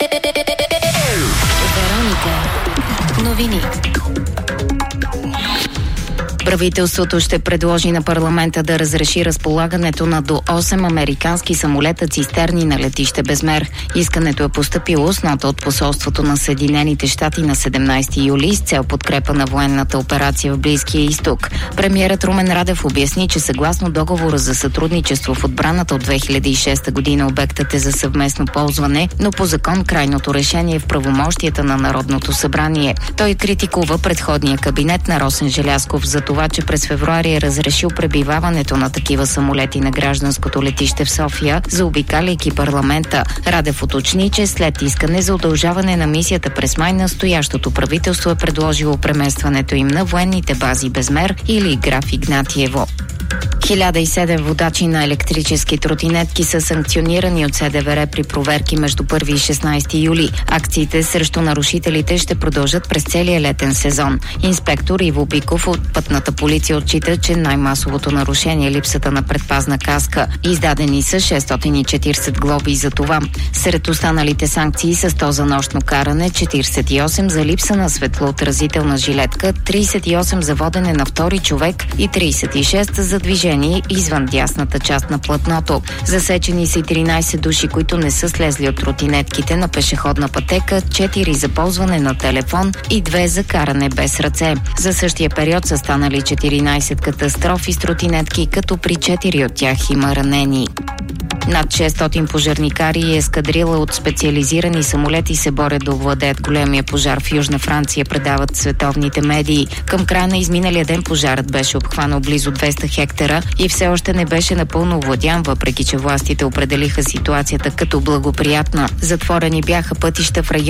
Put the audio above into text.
Вероника. Новини. Правителството ще предложи на парламента да разреши разполагането на до 8 американски самолета цистерни на летище Безмер. Искането е постъпило с нота от посолството на Съединените щати на 17 юли с цел подкрепа на военната операция в Близкия изток. Премиерът Румен Радев обясни, че съгласно договора за сътрудничество в отбраната от 2006 година обектът е за съвместно ползване, но по закон крайното решение е в правомощията на Народното събрание. Той критикува предходния кабинет на Росен Желязков за това, че през февруари е разрешил пребиваването на такива самолети на гражданското летище в София, заобикаляйки парламента. Радев уточни, че след искане за удължаване на мисията през май, настоящото правителство е предложило преместването им на военните бази Безмер или Граф Игнатиево. 1007 водачи на електрически тротинетки са санкционирани от СДВР при проверки между 1 и 16 юли. Акциите срещу нарушителите ще продължат през целия летен сезон. Инспектор Иво Биков от Пътната полиция отчита, че най-масовото нарушение е липсата на предпазна каска. Издадени са 640 глоби за това. Сред останалите санкции са 100 за нощно каране, 48 за липса на светлоотразителна жилетка, 38 за водене на втори човек и 36 за движение извън дясната част на платното. Засечени са и 13 души, които не са слезли от тротинетките на пешеходна пътека, 4 за ползване на телефон и 2 за каране без ръце. За същия период са станали 14 катастрофи с тротинетки, като при 4 от тях има ранени. Над 600 пожарникари и ескадрила от специализирани самолети се борят да овладеят големия пожар в Южна Франция, предават световните медии. Към края на изминалия ден пожарът беше обхванал близо 200 хектара и все още не беше напълно овладян, въпреки че властите определиха ситуацията като благоприятна. Затворени бяха пътища в района